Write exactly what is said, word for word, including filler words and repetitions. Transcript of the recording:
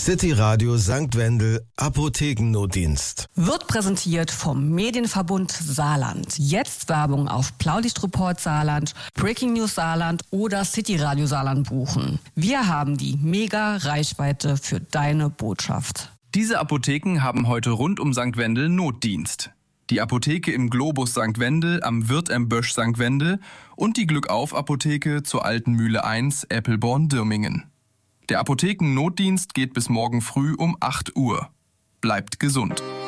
City Radio Sankt Wendel Apothekennotdienst. Wird präsentiert vom Medienverbund Saarland. Jetzt Werbung auf Blaulichtreport Saarland, Breaking News Saarland oder City Radio Saarland buchen. Wir haben die Mega-Reichweite für deine Botschaft. Diese Apotheken haben heute rund um Sankt Wendel Notdienst. Die Apotheke im Globus Sankt Wendel am Wirt am Bösch Sankt Wendel und die Glückauf-Apotheke zur Alten Mühle eins Eppelborn-Dirmingen. Der Apothekennotdienst geht bis morgen früh um acht Uhr. Bleibt gesund.